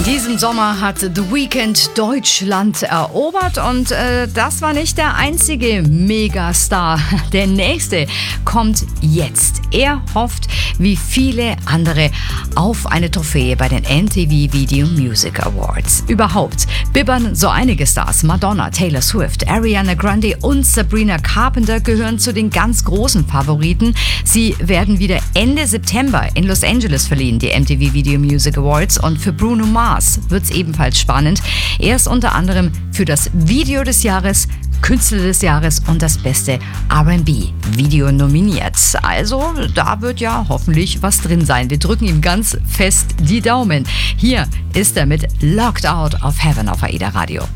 Diesem Sommer hat The Weeknd Deutschland erobert und das war nicht der einzige Megastar. Der nächste kommt jetzt. Er hofft, wie viele andere, auf eine Trophäe bei den MTV Video Music Awards. Überhaupt bibbern so einige Stars. Madonna, Taylor Swift, Ariana Grande und Sabrina Carpenter gehören zu den ganz großen Favoriten. Sie werden wieder Ende September in Los Angeles verliehen, die MTV Video Music Awards. Und für Bruno Mars wird es ebenfalls spannend. Er ist unter anderem für das Video des Jahres, Künstler des Jahres und das beste R&B-Video nominiert. Also da wird ja hoffentlich was drin sein. Wir drücken ihm ganz fest die Daumen. Hier ist er mit Locked Out of Heaven auf AIDA Radio.